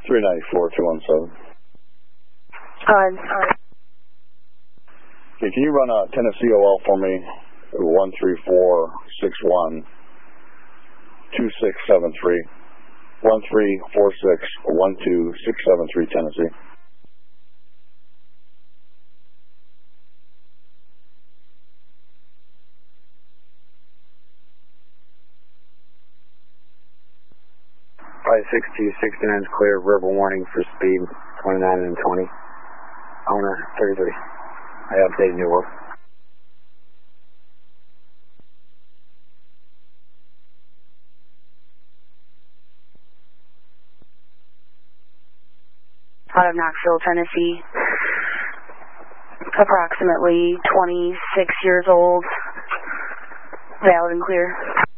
394-217. Go ahead. Okay, can you run a Tennessee OL for me? 13461 2673. 1346 Tennessee. Flight 6269 is clear. Verbal warning for speed 29 and 20. Owner 33. I updated New World. Out of Knoxville, Tennessee. Approximately 26 years old. Valid and clear.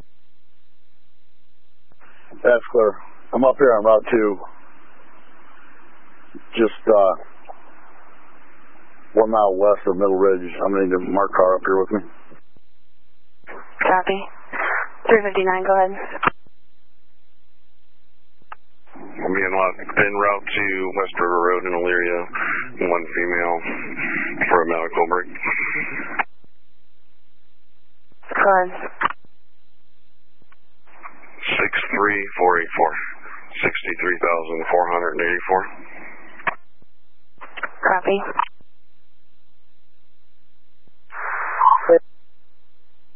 That's clear. I'm up here on Route 2. Just 1 mile west of Middle Ridge. I'm going to need to mark car up here with me. Copy. 359, go ahead. I'm being en route to West River Road in Elyria. 1 female for a medical break. Go ahead. 63484. 63,484. Copy.